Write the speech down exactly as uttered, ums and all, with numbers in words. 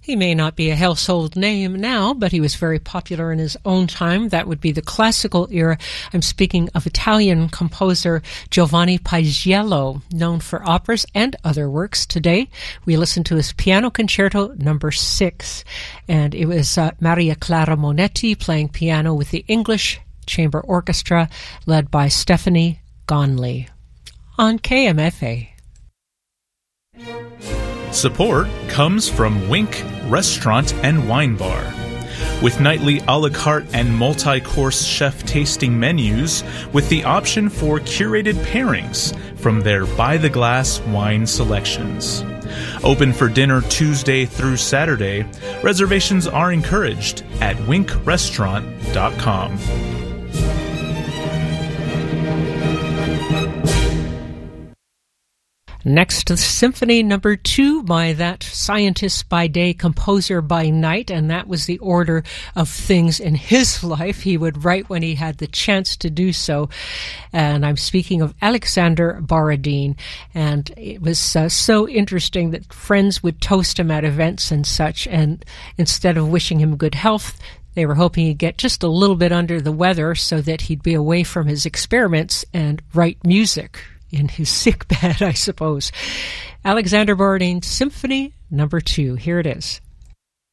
He may not be a household name now, but he was very popular in his own time. That would be the classical era. I'm speaking of Italian composer Giovanni Paisiello, known for operas and other works. Today, we listen to his Piano Concerto number six, and it was uh, Maria Clara Monetti playing piano with the English Chamber Orchestra, led by Stephanie Gonley. On K M F A. Support comes from Wink Restaurant and Wine Bar. With nightly a la carte and multi-course chef tasting menus with the option for curated pairings from their by-the-glass wine selections. Open for dinner Tuesday through Saturday. Reservations are encouraged at wink restaurant dot com. Next, Symphony Number Two by that scientist by day, composer by night, and that was the order of things in his life. He would write when he had the chance to do so, and I'm speaking of Alexander Borodin. And it was uh, so interesting that friends would toast him at events and such, and instead of wishing him good health, they were hoping he'd get just a little bit under the weather so that he'd be away from his experiments and write music in his sick bed, I suppose. Alexander Borodin, Symphony Number Two. Here it is.